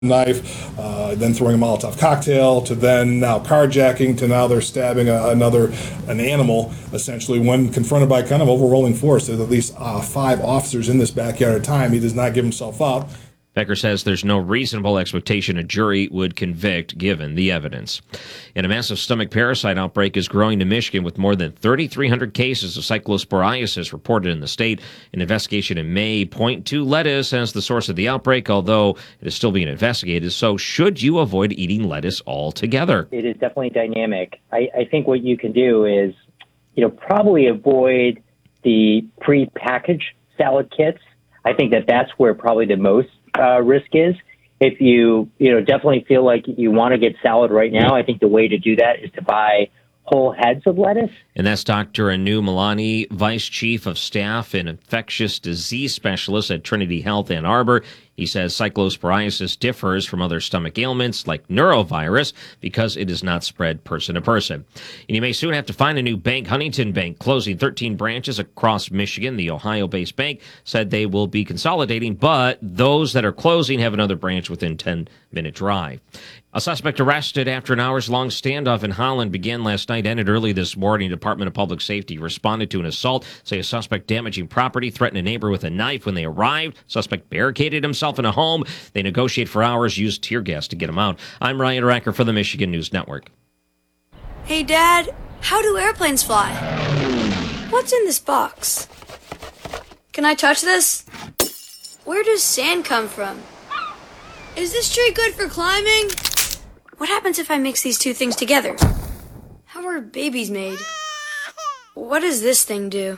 knife, then throwing a Molotov cocktail, to then now carjacking, to now they're stabbing an animal, essentially, when confronted by kind of overwhelming force. There's at least 5 officers in this backyard at a time. He does not give himself out. Becker says there's no reasonable expectation a jury would convict given the evidence. And a massive stomach parasite outbreak is growing to Michigan with more than 3,300 cases of cyclosporiasis reported in the state. An investigation in May point to lettuce as the source of the outbreak, although it is still being investigated. So should you avoid eating lettuce altogether? It is definitely dynamic. I think what you can do is, probably avoid the prepackaged salad kits. I think that's where probably the most risk is. If you definitely feel like you want to get salad right now, I think the way to do that is to buy whole heads of lettuce. And that's Dr. Anu Milani, Vice Chief of Staff and Infectious Disease Specialist at Trinity Health Ann Arbor. He says cyclosporiasis differs from other stomach ailments like neurovirus because it is not spread person to person. And you may soon have to find a new bank. Huntington Bank closing 13 branches across Michigan. The Ohio-based bank said they will be consolidating, but those that are closing have another branch within 10-minute drive. A suspect arrested after an hours-long standoff in Holland began last night, ended early this morning. Department of Public Safety responded to an assault. Say a suspect damaging property, threatened a neighbor with a knife. When they arrived, suspect barricaded himself in a home. They negotiate for hours, used tear gas to get him out. I'm Ryan Racker for the Michigan News Network. Hey, Dad, how do airplanes fly? What's in this box? Can I touch this? Where does sand come from? Is this tree good for climbing? What happens if I mix these two things together? How are babies made? What does this thing do?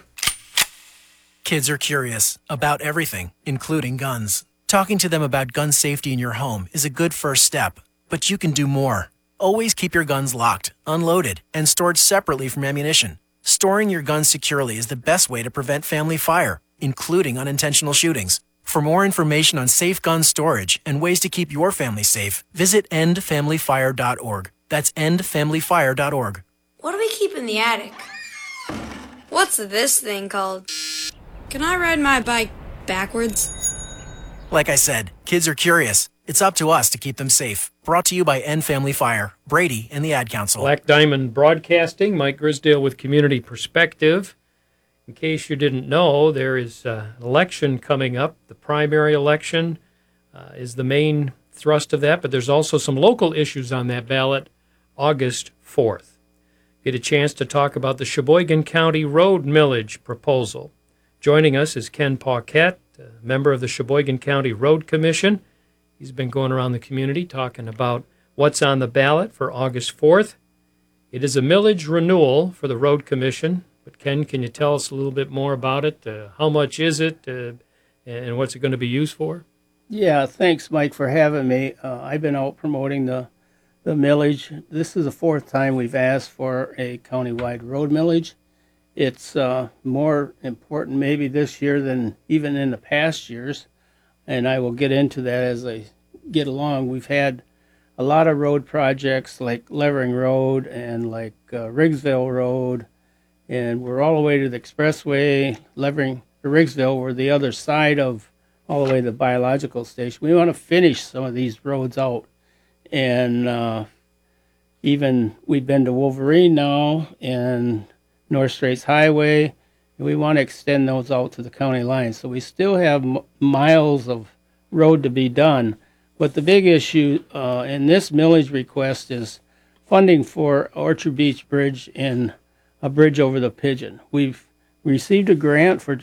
Kids are curious about everything, including guns. Talking to them about gun safety in your home is a good first step, but you can do more. Always keep your guns locked, unloaded, and stored separately from ammunition. Storing your guns securely is the best way to prevent family fire, including unintentional shootings. For more information on safe gun storage and ways to keep your family safe, visit endfamilyfire.org. That's endfamilyfire.org. What do we keep in the attic? What's this thing called? Can I ride my bike backwards? Like I said, kids are curious. It's up to us to keep them safe. Brought to you by End Family Fire, Brady, and the Ad Council. Black Diamond Broadcasting, Mike Grisdale with Community Perspective. In case you didn't know, there is an election coming up. The primary election is the main thrust of that, but there's also some local issues on that ballot August 4th. Get a chance to talk about the Sheboygan County Road Millage proposal. Joining us is Ken Paquette, a member of the Sheboygan County Road Commission. He's been going around the community talking about what's on the ballot for August 4th. It is a millage renewal for the Road Commission. But Ken, can you tell us a little bit more about it? How much is it, and what's it going to be used for? Yeah, thanks, Mike, for having me. I've been out promoting the millage. This is the 4th time we've asked for a countywide road millage. It's more important maybe this year than even in the past years, and I will get into that as I get along. We've had a lot of road projects like Levering Road and like Riggsville Road, and we're all the way to the expressway. Levering to Riggsville, we're the other side of all the way to the biological station. We want to finish some of these roads out. And even we've been to Wolverine now and North Straits Highway, and we want to extend those out to the county line. So we still have miles of road to be done. But the big issue in this millage request is funding for Orchard Beach Bridge and a bridge over the Pigeon. We've received a grant for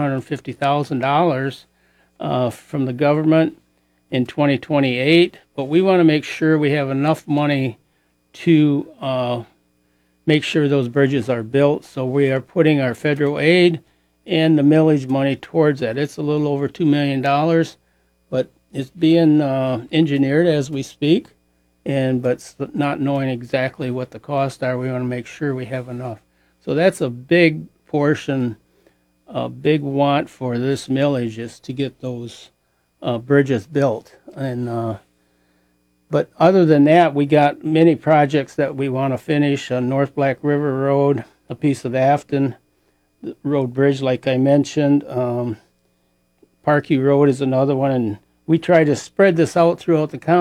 $750,000 from the government in 2028, but we want to make sure we have enough money to make sure those bridges are built. So we are putting our federal aid and the millage money towards that. It's a little over $2 million, but it's being engineered as we speak, but not knowing exactly what the costs are, we want to make sure we have enough. So that's a big portion, a big want for this millage is to get those bridges built. And but other than that, we got many projects that we want to finish on North Black River Road, a piece of Afton Road Bridge, like I mentioned. Parkview Road is another one, and we try to spread this out throughout the county.